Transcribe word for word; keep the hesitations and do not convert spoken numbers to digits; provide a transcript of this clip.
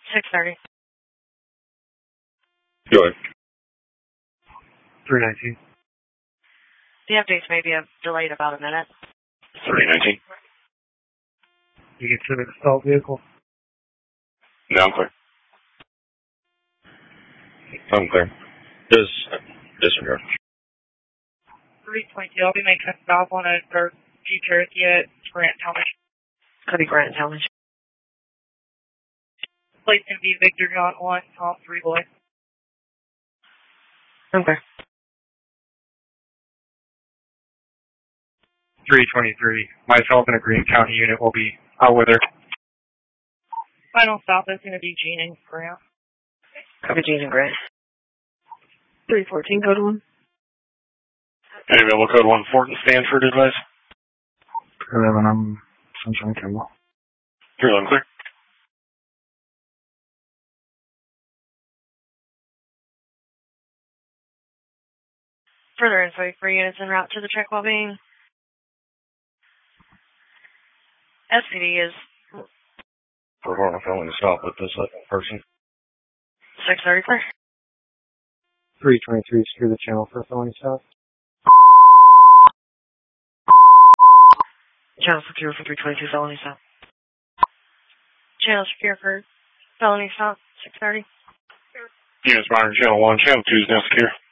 six thirty. Go ahead. three nineteen. The updates may be delayed about a minute. three nineteen. You get to the assault vehicle. No, I'm clear. I'm clear. Just disregard. three twenty-two, I'll be making a stop on a Jeep Cherokee at Grant Township. Could be Grant Township. Place going to be Victor John one, Tom three boy. Okay. three twenty-three. Myself and a Green County unit will be out with her. Final stop is going to be Gene and Grant. Copy Gene and Grant. three fourteen, code one. Any available code one, Fort and Stanford advice? eleven, I'm Sunshine Kimball. three eleven clear. Further info for units en route to the check well-being. S P D is Perform a felony stop with this person. six thirty clear. three twenty-three, secure the channel for felony stop. Channel secure for three twenty-two felony stop. Channel secure for felony stop, six thirty. Units monitoring channel one, channel two is now secure.